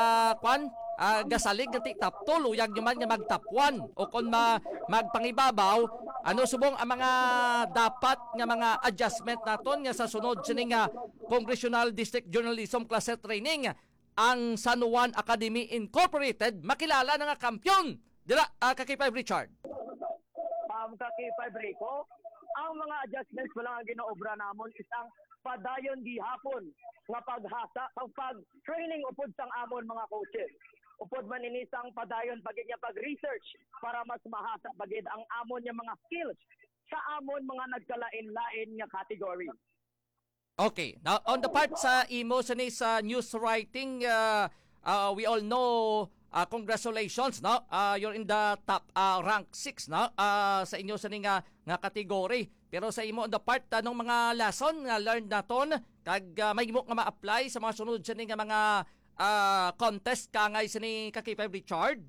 gasalig nga top 2, luyag nyo man nga mag top 1 o kung magpangibabaw, ano subong ang mga dapat nga mga adjustment naton nga sa sunod sining Congressional District Journalism Class Training ang San Juan Academy Incorporated makilala na nga kampiyon dira ka-K5 Richard. Ka-K5 Rico, ang mga adjustments wala nga ginaobra namon isang padayon gihapon nga paghasa pag training upod sang amon mga coaches. Upod man ini sang padayon pagid nga pag-research para mas mahasa pagid ang amon nga mga skills sa amon mga nagkalain-lain nga category. Okay. Now, on the part sa imo sa news writing, we all know, congratulations, no? You're in the top rank 6, no? Sa inyo sa nga category. Pero sa imo on the part ng mga lesson nga learned naton, kag may mo nga ma-apply sa mga sunod sa nga mga contest kangay sa ni ka-K5 Richard?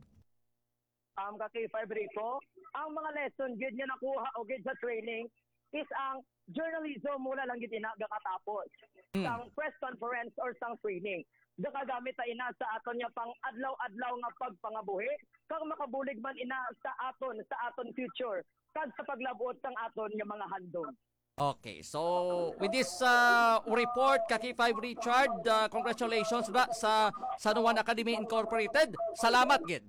Ka-K5 Rico, ang mga lesson gid nga nakuha o gid sa training is ang journalism mula lang gid ina gakatapos sang press conference or sang training. Gakagamit ta ina sa aton nya pang adlaw-adlaw nga pagpangabuhi kag makabulig man ina sa aton future kag sa paglabot sang aton nga mga handom. Okay, so with this report, ka-K5 Richard, congratulations ba sa San Juan Academy Incorporated. Salamat gid.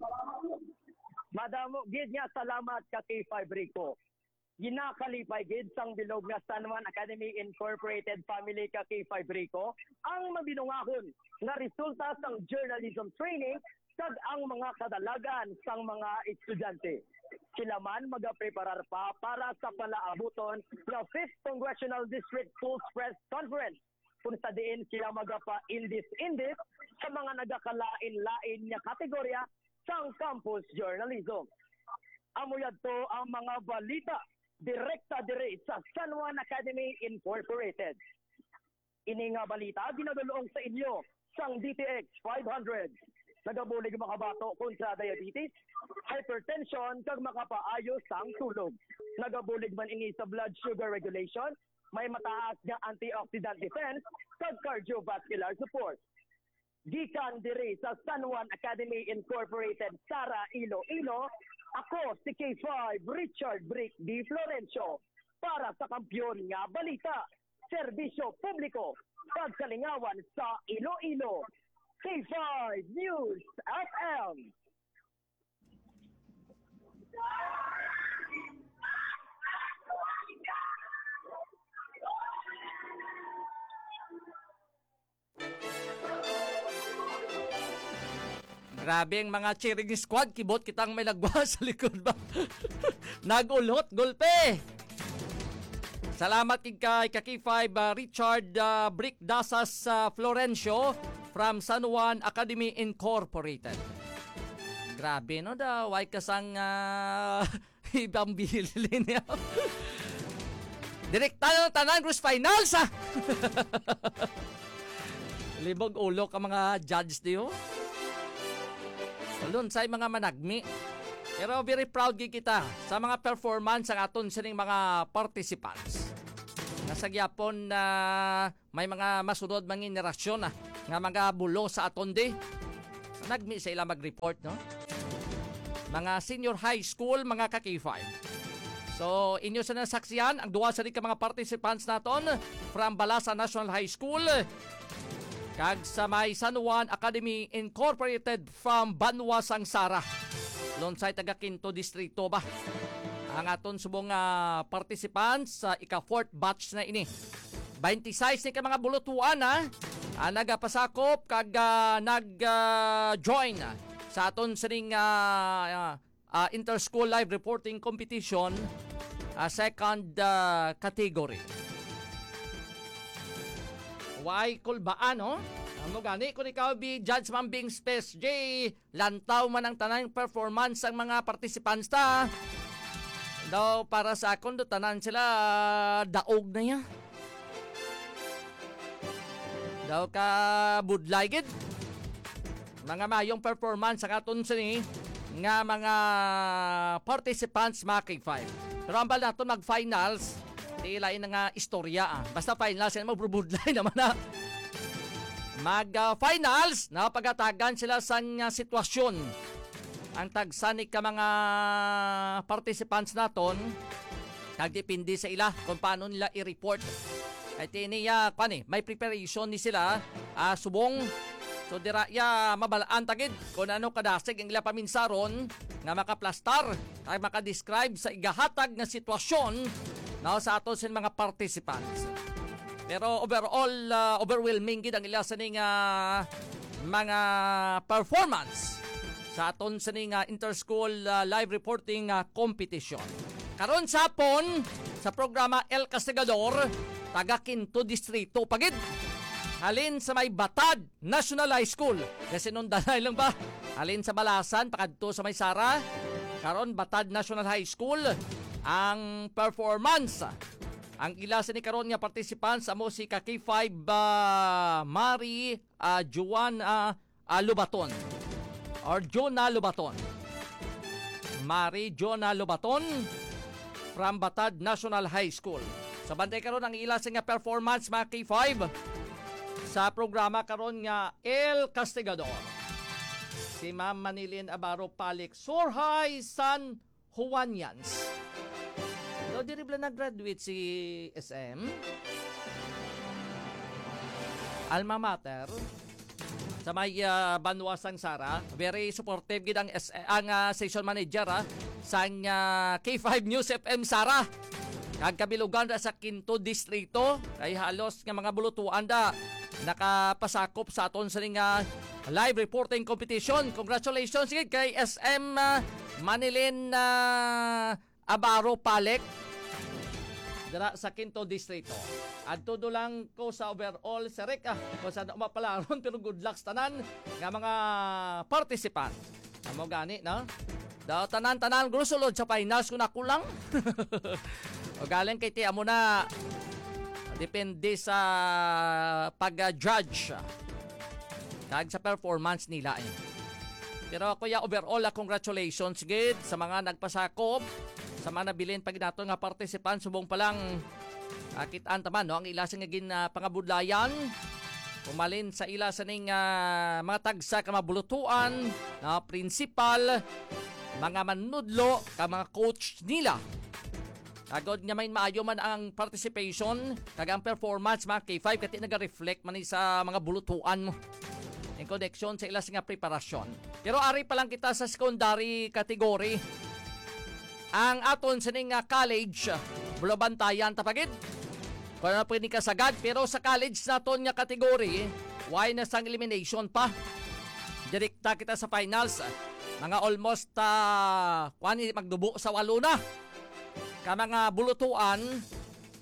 Madamo gid nga salamat ka-K5 Rico. Ginakalipay gid sang bilog nga San Juan Academy Incorporated family ka K5 Rico ang mabinungahon nga resulta sang journalism training kag ang mga kadalagan sang mga estudyante. Sila man magapreparar pa para sa palaabuton nga 5th Congressional District Schools Press Conference kung sa diin sila magapa-indis sa mga nagakalain-lain nga kategorya sang campus journalism. Amuyad to ang mga balita direkta dire sa San Juan Academy Incorporated. Ini nga balita ginadulong sa inyo sang DTX 500. Nagabulig makabato kontra diabetes, hypertension kag makapaayo sang tulog. Nagabulig man ini sa blood sugar regulation, may mataas nga antioxidant defense kag cardiovascular support. Gikan dire sa San Juan Academy Incorporated, Sara, Iloilo, ako si K5 Richard Brick D. Florencio para sa Kampiyon nga Balita, Serbisyo Publiko, Pagkalingawan sa Iloilo, K5 News FM. Grabe ang mga cheering squad, kibot kitang may nagwa sa likod ba? Nagulhot, gulpe! Salamat kay Kaki5 Richard Brick Dasas Florencio from San Juan Academy Incorporated. Grabe no daw, ay kasang ibang bilin niya. Direkta ng tanan Cruz Finals Libog ulo ka mga judge niyo. Salun sa mga managmi. Pero very proud kita sa mga performance ang aton sining mga participants. Nasa gyapon na may mga masunod mga generasyon nga mga bulo sa aton di. Nagmi sa ila mag-report no. Mga senior high school, mga Kaki5. So, inyo sa nasaksiyan ang duwa sa ka mga participants naton from Balasa National High School kag sa may San Juan Academy Incorporated from Banwa Sangsara. Lonsay taga Quinto Distrito ba? Ang aton subong participants sa ika-4th batch na ini. 26 ni ka mga bulutuan nagapasakop kag nag-join sa aton sining inter-school live reporting competition second category. Why kulbaan no? Amo gani kung ikaw bi Judge Mambing Space J, lantaw man ang tanang performance ang mga participants ta. Daw para sa akon do tanan sila daog na ya. Daw ka budlay gid. Mga mayong performance ang aton sini nga mga participants mga K5. Pero ang bala naton mag-finals, di lain nga istorya Basta finals yan magbudlay naman Mag-finals, pagatagan sila sa sitwasyon. Ang tagsanik ka mga participants naton, nagdepende sa ila kung paano nila i-report. Ay tiniya, may preparation ni sila, subong. So dira mabalaan tagid kung ano kadasig ang ila paminsaron nga makaplastar ay makadescribe sa igahatag na sitwasyon sa aton sin mga participants. Pero overall, overwhelming gid ang ila sa ning mga performance sa aton sa ning inter-school live reporting competition. Karon sapon sa programa El Castigador, taga Quinto Distrito pagid. Halin sa may Batad National High School. Kasi nung danay lang ba? Halin sa Balasan, pakadto sa may Sara. Karon Batad National High School ang performance. Ang ila sa ni karon nga participants amo si Kaki5 Mari Juan Lubaton or Jonah Lubaton. Mari Jonah Lubaton from Batad National High School. Sa bantay karon ang ila sa nga performance mga K5 sa programa karon nga El Castigador. Si Ma'am Manilin Abaro Palik Surhay San Juanians. No, di rin nag-graduate si SM. Alma Mater. Sa may Banwa Sangsara. Very supportive gid ang station manager sa K5 News FM Sara. Kag kabilugan sa Quinto Distrito. Ay halos nga mga bulutuan nakapasakop sa aton sa live reporting competition. Congratulations kay SM Manilin Abaro Palek dara sa Quinto Distrito. Adto do lang ko sa overall sa rek kung saan mapalaron pero good luck tanan nga mga participant. Amo gani no? Daw tanan grusulod sa finals kung nakulang. O galing kay ti amo na depende sa pag-judge kag sa performance nila Pero kuya overall congratulations gid sa mga nagpasakop, sa mga nabilin pag nato nga participants subong pa lang kitaan taman no ang ila sa nga pangabudlayan pumalin sa ila sa ning mga tagsa ka mabulutuan na principal, mga manudlo ka mga coach nila. Agod nga may maayo man ang participation kag ang performance mga K5 kati naga-reflect man sa mga bulutuan mo in connection sa ila nga preparasyon. Pero ari pa lang kita sa secondary category. Ang aton sining college bulabantayan tapagid. Kung na pwede ka sagad pero sa college naton nga category why na sang elimination pa. Direkta kita sa finals. Mga almost magdubo sa 8 na. Ka mga bulutuan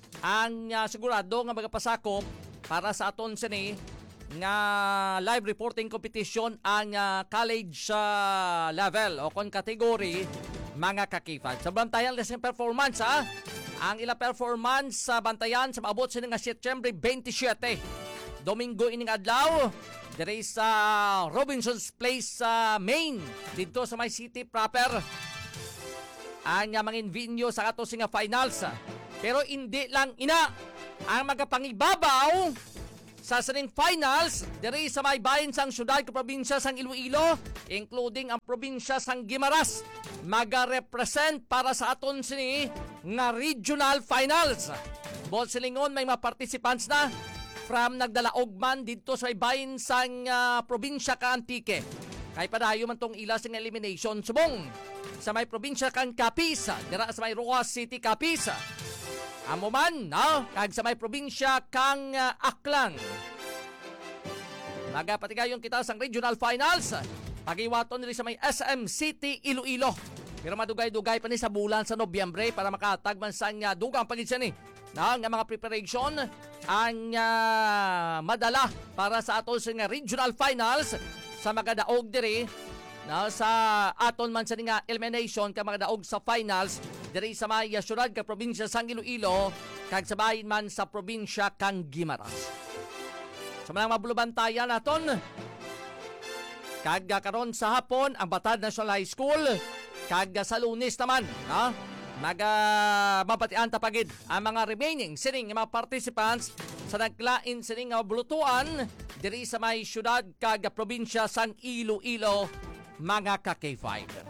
ang sigurado nga magapasakop para sa aton sini nga live reporting competition ang college level o kon category mga kakifad. Sa bantayan lesson performance ang ila performance sa bantayan sa maabot sini nga September 27. Domingo ining adlaw diri sa Robinson's Place sa Maine dito sa my city proper. Ang mangin venue sa ato nga finals. Pero hindi lang ina ang magapangibabaw sa sining finals diri sa may bahin sang syudad ka probinsya sang Iloilo, including ang probinsya sang Guimaras, maga-represent para sa aton sini nga regional finals. Bol silingon may mga participants na from nagdalaog man dito sa may bahin sang probinsya ka Antique. Kay padayo man tong ila sing elimination subong sa may probinsya kang Capiz, dira sa may Rojas City, Capiz. Amo man, kag sa may probinsya kang Aklan. Magapatigayon kita sang regional finals. Pagiwaton nila sa may SM City, Iloilo. Pero madugay-dugay pa ni sa bulan sa Nobyembre para makatagman sang dugang pagitsan ni. Nga mga preparation ang madala para sa aton sa regional finals sa magadaog diri sa aton man sa nga elimination ka magadaog sa finals diri sa may syudad ka probinsya sang Iloilo kag sa bahin man sa probinsya kang Guimaras. Sa mga mabulubantayan naton kag karon sa hapon ang Batad National High School kag sa Lunes naman mapatian tapagid ang mga remaining sining mga participants sa naglain sining nga bulutuan diri sa may syudad kag probinsya sang Iloilo mga ka-K5.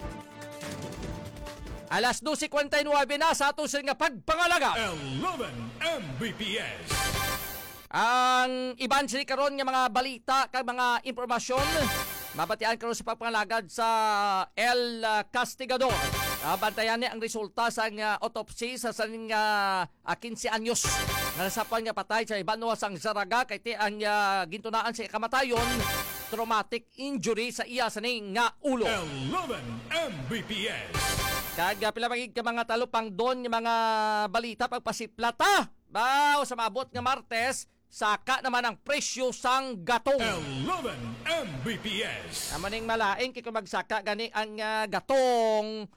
Alas 12:59 na sa ato nga pagpangalaga. 11 Mbps. Ang iban sini karon nga mga balita kag mga impormasyon mabatian karon sa pagpangalagad sa El Castigador. Bantayan ni ang resulta sa autopsy sa saning 15 anyos na nasapan nga patay sa Ibanwa sang Zaraga kay ti ang gintunaan sa kamatayon traumatic injury sa iya saning nga ulo. 11 Mbps. Kag pila magig ka mga talupang don nga mga balita pagpasiplata. Bao sa maabot nga Martes, saka naman ang presyo sang gatong. 11 Mbps. Amaning malaing kay kung magsaka gani ang gatong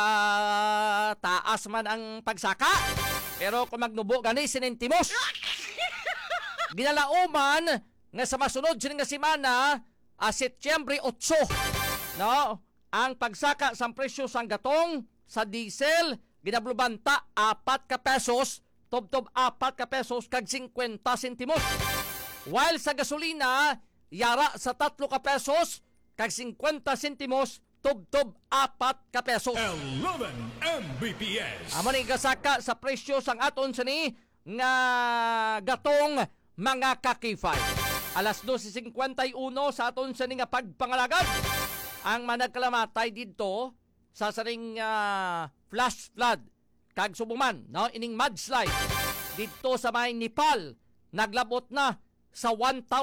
taas man ang pagsaka. Pero kung magnubo gani sinentimos. Ginalauman nga sa masunod sining nga semana Setyembre 8 ang pagsaka sa presyo sang gatong sa diesel ginablubanta 4 ka pesos tubtob 4 ka pesos kag 50 sentimos, while sa gasolina yara sa 3 ka pesos kag 50 sentimos tubtob 4 ka pesos. 11 Mbps. Amo ni gasaka sa presyo sang aton sini nga gatong mga ka-K5. Alas 12:51 sa aton sa nga pagpangalagad. Ang managkalamatay dito sa saring flash flood kag subuman ining mudslide dito sa may Nepal naglabot na sa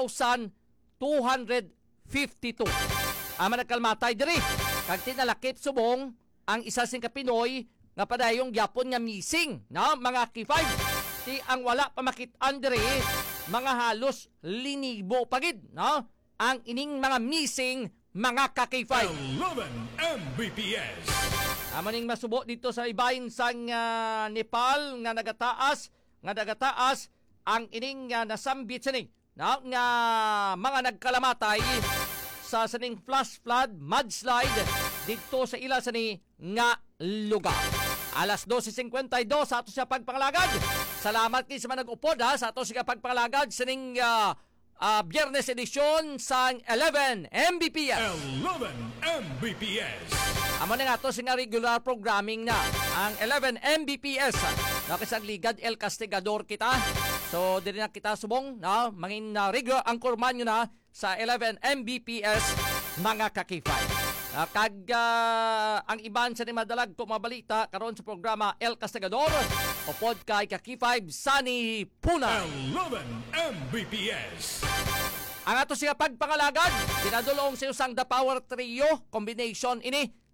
1,252. Ang managkalamatay diri kag tinalakip subong ang isa sing Pinoy nga padayong gyapon nga missing mga K5 ti ang wala pa makit-an diri mga halos linibo pagid ang ining mga missing mga ka-K5. 11 Mbps. Amaning masubo dito sa ibahin sang Nepal nga nagataas ang ining nasambit sining nga mga nagkalamatay sa saning flash flood mudslide dito sa ila sani nga lugar. Alas 12:52 sa ato sa pagpangalagad. Salamat kay sa mga nag-upod sa ato sa pagpangalagad sining Biyernes edisyon sang 11 Mbps. 11 Mbps. Amo na nga to sa regular programming na ang 11 Mbps. Nakisang ligad El Castigador kita. So diri na kita subong mangin regular angkor man yun sa 11 Mbps mga kakifay. Kag ang iban sa ni madalag ko mabalita karon sa programa El Castigador o pod kay Kaki5 Sani Puna. 11 Mbps. Ang ato siya pagpangalagad, dinadulong sa usang The Power Trio combination ini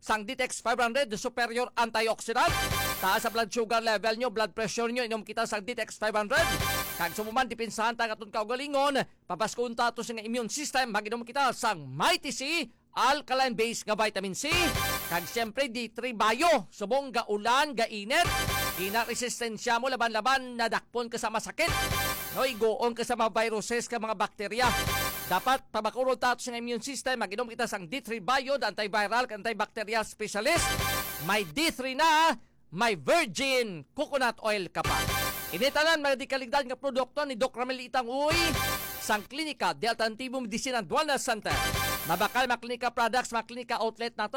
sang DTX 500 superior antioxidant. Taas sa blood sugar level nyo, blood pressure nyo, inom kita sang DTX 500. Kag sumuman dipinsahan ta katon kaugalingon, papaskon ta to sa immune system, maginom kita sang Mighty C alkaline base nga vitamin C. Kag siyempre D3 Bio, subong ga ulan, ga init. Ina resistensya mo laban-laban na dakpon ka sa masakit. No, igoon ka sa mga viruses ka mga bakterya. Dapat pabakurol tato sa immune system, mag-inom kita sang D3 Bio, antiviral, antibacterial specialist. May D3 na, may virgin coconut oil ka pa. Initanan, mga kaligdan nga produkto ni Doc Ramel Itang Uy sang Klinika de Alternativo Medicina and Wellness Center. Mabakal mga klinika products, mga klinika outlet nato